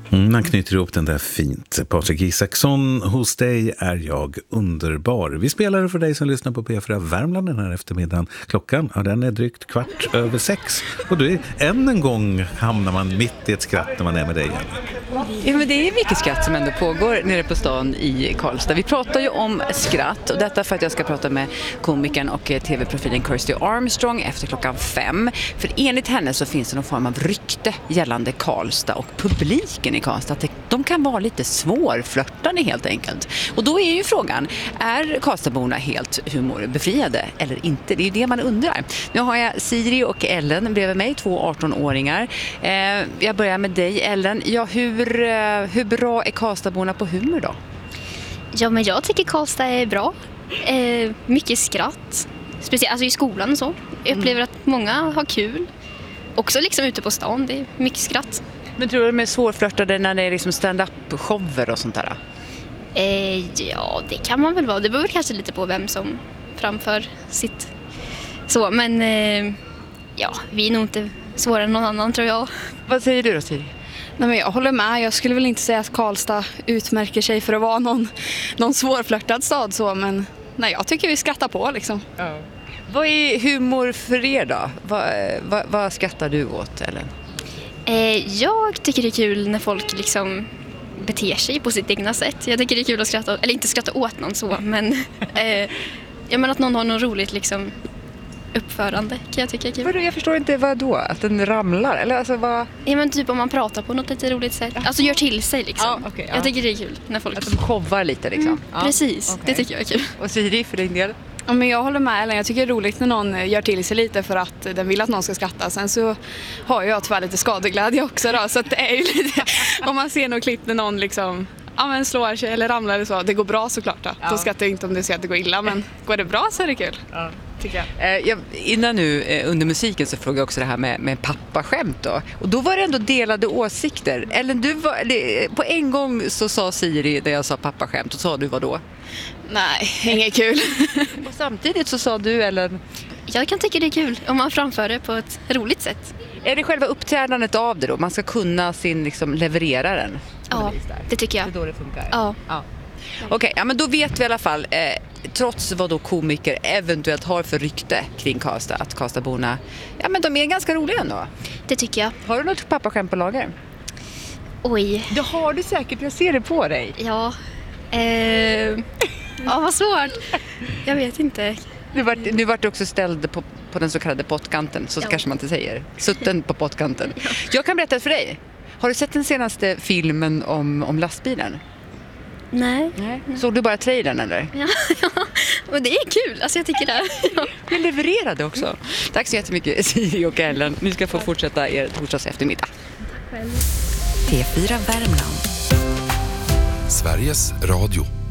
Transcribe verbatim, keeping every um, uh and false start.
Mm, man knyter ihop den där fint. Patrik Isaksson, hos dig är jag underbar. Vi spelar för dig som lyssnar på P fyra Värmland den här eftermiddagen. Klockan, ja, den är drygt kvart över sex. Och då är, än en gång hamnar man mitt i ett skratt när man är med dig igen. Ja, men det är mycket skratt som ändå pågår nere på stan i Karlstad. Vi pratar ju om skratt, och detta för att jag ska prata med komikern och tv-profilen Kirsty Armstrong efter klockan fem. För enligt henne så finns det någon form av rykte gällande Karlstad och publiken i Karlstad. Att de kan vara lite svårflörtande helt enkelt. Och då är ju frågan, är Karlstadborna helt humorbefriade eller inte? Det är ju det man undrar. Nu har jag Siri och Ellen bredvid mig, två arton-åringar. Eh, jag börjar med dig, Ellen. Ja, hur Hur, hur bra är Karlstadborna på humor då? Ja, men jag tycker Karlstad är bra. Eh, mycket skratt. Speciellt alltså i skolan och så. Jag upplever att många har kul. Också liksom ute på stan, det är mycket skratt. Men tror du de är svårflörtade när det är liksom stand-up-shower och sånt där? Eh, ja, det kan man väl vara. Det beror kanske lite på vem som framför sitt så. Men eh, ja, vi är nog inte svårare än någon annan, tror jag. Vad säger du då, Siri? Nej, men jag håller med. Jag skulle väl inte säga att Karlstad utmärker sig för att vara någon, någon svårflörtad stad så, men nej, jag tycker vi skrattar på liksom. Ja. Vad är humor för er då? Vad, vad, vad skrattar du åt, Ellen? Eh, jag tycker det är kul när folk liksom beter sig på sitt egna sätt. Jag tycker det är kul att skratta, eller inte skratta åt någon så, men eh, jag menar att någon har något roligt liksom uppförande kan jag tycka är kul. Jag förstår inte, vad då? Att den ramlar? Eller alltså vad... Ja, men typ om man pratar på något lite roligt sätt. Alltså gör till sig liksom. Ja, okay, ja. Jag tycker det är kul när folk... Att de showar lite liksom. Mm, ja. Precis, okay. Det tycker jag är kul. Och Siri, för din del? Ja, men jag håller med Ellen. Jag tycker det är roligt när någon gör till sig lite för att den vill att någon ska skratta. Sen så har jag tyvärr lite skadeglädje också då. Så att det är ju lite... om man ser något klipp när någon liksom... ja, men slår sig eller ramlar eller så. Det går bra såklart då. Ja. Då skrattar jag inte om du ser att det går illa. Men går det bra så är det kul. Ja. Jag. Eh, jag, innan nu eh, under musiken så frågade jag också det här med, med pappaskämt då. Och då var det ändå delade åsikter. Eller du var, det, på en gång så sa Siri där jag sa pappaskämt, och sa du vad då? Nej, inget kul. Och samtidigt så sa du, eller? Jag kan tycka det är kul om man framför det på ett roligt sätt. Är det själva uppträdandet av det då? Man ska kunna sin liksom leverera den? Ja, det tycker jag. Det är då det funkar? Ja. Ja. Okej, okay, ja, men då vet vi i alla fall, eh, trots vad då komiker eventuellt har för rykte kring Karlstad, att Karlstadborna, ja men de är ganska roliga ändå. Det tycker jag. Har du något pappaskämt på lager? Oj. Det har du säkert, jag ser det på dig. Ja. Eh, ja, vad svårt. Jag vet inte. Nu vart, nu vart du också ställd på, på den så kallade pottkanten, så ja. Kanske man inte säger. Sutten på pottkanten. Ja. Jag kan berätta för dig. Har du sett den senaste filmen om, om lastbilen? Nej. Nej. Såg du bara trailern eller? Ja, ja, men det är kul. Alltså jag tycker det. Ja. Vi levererade också. Tack så jättemycket Siri och Ellen. Ni ska få fortsätta er torsdags eftermiddag. P fyra Värmland. Sveriges Radio.